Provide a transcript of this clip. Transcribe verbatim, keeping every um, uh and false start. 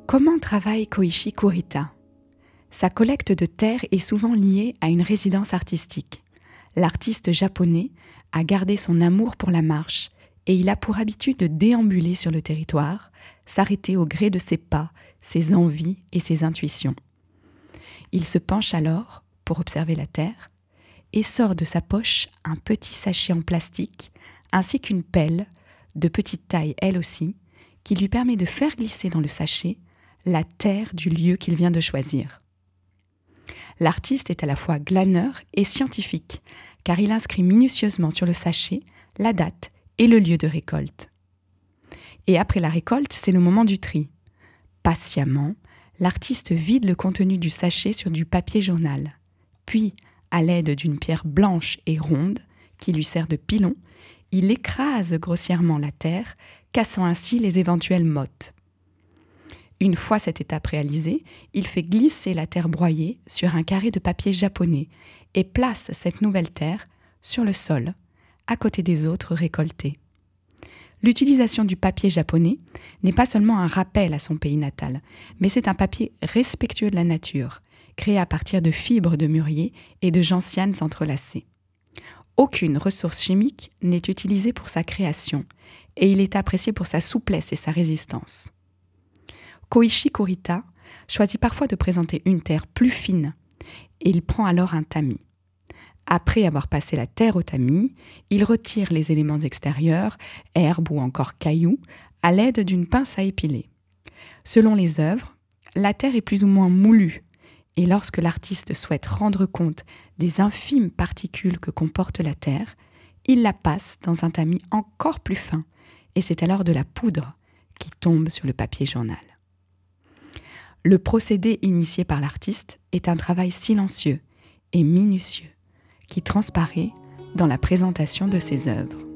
Comment travaille Koichi Kurita ? Sa collecte de terre est souvent liée à une résidence artistique. L'artiste japonais a gardé son amour pour la marche et il a pour habitude de déambuler sur le territoire, s'arrêter au gré de ses pas, ses envies et ses intuitions. Il se penche alors pour observer la terre et sort de sa poche un petit sachet en plastique ainsi qu'une pelle, de petite taille elle aussi, qui lui permet de faire glisser dans le sachet la terre du lieu qu'il vient de choisir. L'artiste est à la fois glaneur et scientifique, car il inscrit minutieusement sur le sachet la date et le lieu de récolte. Et après la récolte, c'est le moment du tri. Patiemment, l'artiste vide le contenu du sachet sur du papier journal. Puis, à l'aide d'une pierre blanche et ronde, qui lui sert de pilon, il écrase grossièrement la terre, cassant ainsi les éventuelles mottes. Une fois cette étape réalisée, il fait glisser la terre broyée sur un carré de papier japonais et place cette nouvelle terre sur le sol, à côté des autres récoltées. L'utilisation du papier japonais n'est pas seulement un rappel à son pays natal, mais c'est un papier respectueux de la nature, créé à partir de fibres de mûrier et de gentianes entrelacées. Aucune ressource chimique n'est utilisée pour sa création, et il est apprécié pour sa souplesse et sa résistance. Koichi Kurita choisit parfois de présenter une terre plus fine et il prend alors un tamis. Après avoir passé la terre au tamis, il retire les éléments extérieurs, herbes ou encore cailloux, à l'aide d'une pince à épiler. Selon les œuvres, la terre est plus ou moins moulue et lorsque l'artiste souhaite rendre compte des infimes particules que comporte la terre, il la passe dans un tamis encore plus fin et c'est alors de la poudre qui tombe sur le papier journal. Le procédé initié par l'artiste est un travail silencieux et minutieux qui transparaît dans la présentation de ses œuvres.